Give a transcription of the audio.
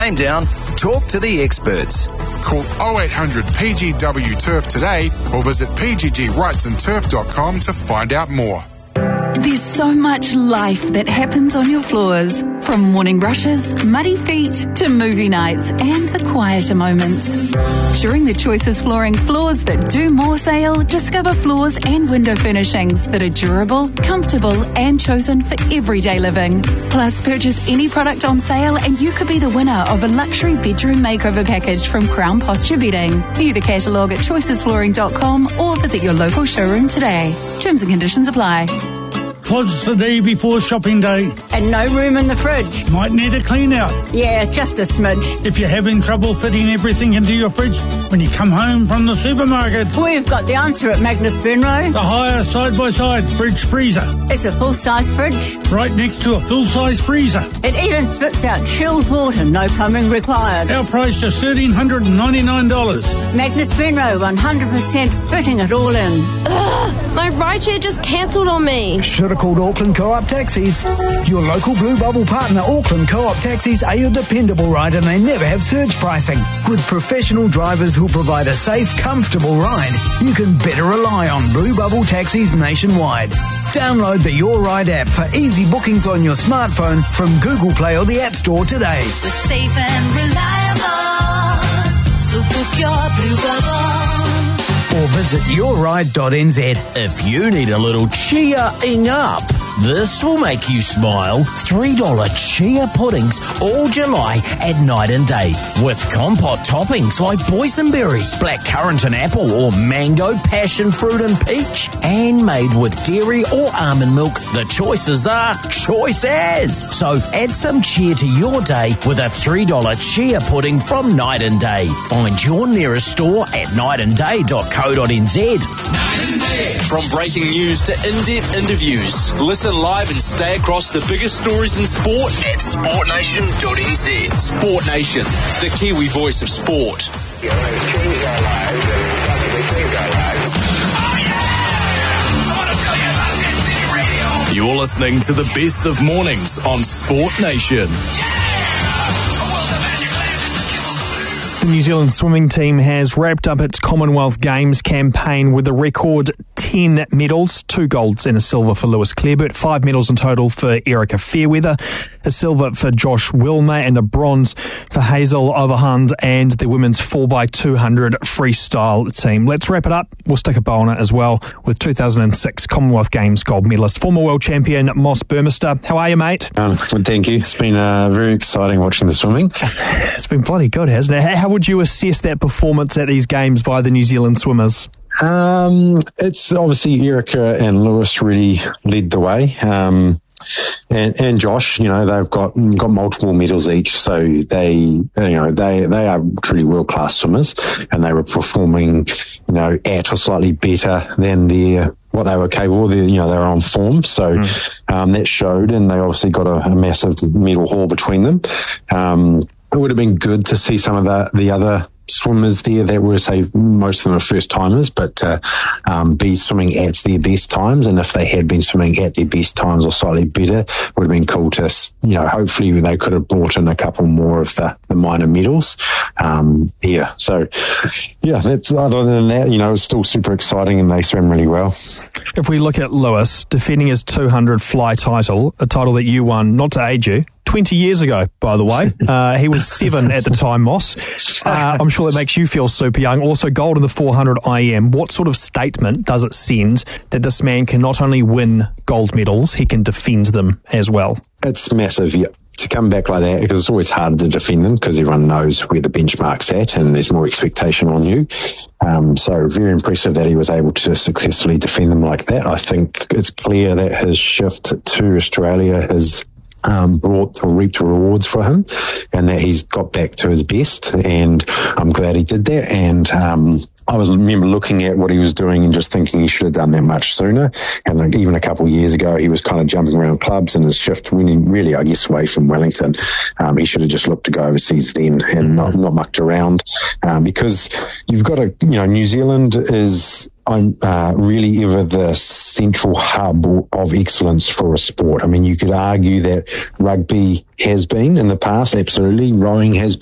Name down, talk to the experts. Call 0800 PGW Turf today or visit pggwrightsandturf.com to find out more. There's so much life that happens on your floors. From morning rushes, muddy feet, to movie nights and the quieter moments. During the Choices Flooring Floors That Do More sale, discover floors and window furnishings that are durable, comfortable and chosen for everyday living. Plus, purchase any product on sale and you could be the winner of a luxury bedroom makeover package from Crown Posture Bedding. View the catalogue at choicesflooring.com or visit your local showroom today. Terms and conditions apply. Closed the day before shopping day. And no room in the fridge. Might need a clean out. Yeah, just a smidge. If you're having trouble fitting everything into your fridge when you come home from the supermarket, we've got the answer at Magnus Benroe. The higher side-by-side fridge freezer. It's a full-size fridge. Right next to a full-size freezer. It even spits out chilled water, no plumbing required. Our price is $1,399. Magnus Benroe, 100% fitting it all in. Ugh, my rideshare just cancelled on me. Should have called Auckland Co-op Taxis. Your local Blue Bubble partner, Auckland Co-op Taxis, are your dependable ride and they never have surge pricing. With professional drivers who provide a safe, comfortable ride, you can better rely on Blue Bubble Taxis nationwide. Download the Your Ride app for easy bookings on your smartphone from Google Play or the App Store today. We're safe and reliable, so book your Blue Bubble. Or visit yourride.nz. If you need a little cheer-ing up, this will make you smile. $3 chia puddings all July at Night and Day. With compote toppings like boysenberry, blackcurrant and apple, or mango, passion fruit and peach. And made with dairy or almond milk, the choices are choice as. So add some cheer to your day with a $3 chia pudding from Night and Day. Find your nearest store at nightandday.co.nz. From breaking news to in-depth interviews, listen live and stay across the biggest stories in sport at sportnation.nz. Sport Nation, the Kiwi voice of sport. You're listening to the best of mornings on Sport Nation. The New Zealand swimming team has wrapped up its Commonwealth Games campaign with a record 10 medals, 2 golds and a silver for Lewis Clareburt, 5 medals in total for Erica Fairweather, a silver for Josh Wilmer and a bronze for Hazel Overhand and the women's 4x200 freestyle team. Let's wrap it up. We'll stick a bow on it as well with 2006 Commonwealth Games gold medalist, former world champion Moss Burmester. How are you, mate? Good, thank you. It's been very exciting watching the swimming. It's been bloody good, hasn't it? How would you assess that performance at these games by the New Zealand swimmers? It's obviously Erica and Lewis really led the way. And Josh, they've got multiple medals each, so they are truly world class swimmers, and they were performing, at or slightly better than what they were capable of. They were on form, so that showed, and they obviously got a massive medal haul between them. It would have been good to see some of the other swimmers there that were, say, most of them are first timers, but be swimming at their best times. And if they had been swimming at their best times or slightly better, it would have been cool to, hopefully they could have brought in a couple more of the minor medals. That's other than that, it's still super exciting and they swim really well. If we look at Lewis defending his 200 fly title, a title that you won, not to age you, 20 years ago, by the way. He was 7 at the time, Moss. I'm sure that makes you feel super young. Also, gold in the 400 IM. What sort of statement does it send that this man can not only win gold medals, he can defend them as well? It's massive, yeah. To come back like that, because it's always harder to defend them because everyone knows where the benchmark's at and there's more expectation on you. So very impressive that he was able to successfully defend them like that. I think it's clear that his shift to Australia has reaped rewards for him, and that he's got back to his best, and I'm glad he did that. And I remember looking at what he was doing and just thinking he should have done that much sooner. And like, even a couple of years ago, he was kind of jumping around clubs in his shift, winning really, I guess, away from Wellington. He should have just looked to go overseas then and not mucked around, because you've got to, New Zealand is really ever the central hub of excellence for a sport. I mean, you could argue that rugby has been in the past, absolutely. Rowing has